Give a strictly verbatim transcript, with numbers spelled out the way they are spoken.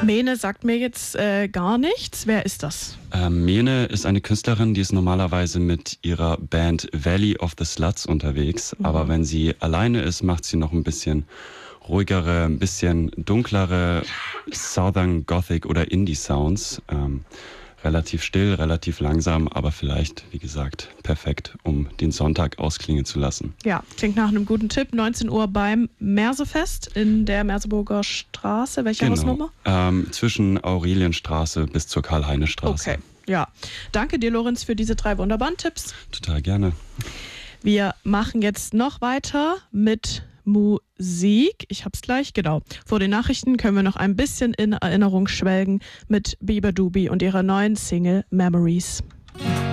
Mene sagt mir jetzt äh, gar nichts. Wer ist das? Ähm, Mene ist eine Künstlerin, die ist normalerweise mit ihrer Band Valley of the Sluts unterwegs. Mhm. Aber wenn sie alleine ist, macht sie noch ein bisschen ruhigere, ein bisschen dunklere Southern Gothic oder Indie Sounds. Ähm, relativ still, relativ langsam, aber vielleicht, wie gesagt, perfekt, um den Sonntag ausklingen zu lassen. Ja, klingt nach einem guten Tipp. neunzehn Uhr beim Mersefest in der Merseburger Straße. Welche Genau. Hausnummer? Ähm, zwischen Aurelienstraße bis zur Karl-Heine-Straße. Okay, ja. Danke dir, Lorenz, für diese drei wunderbaren Tipps. Total gerne. Wir machen jetzt noch weiter mit Musik. Ich hab's gleich, genau. Vor den Nachrichten können wir noch ein bisschen in Erinnerung schwelgen mit Bieber Doobie und ihrer neuen Single Memories.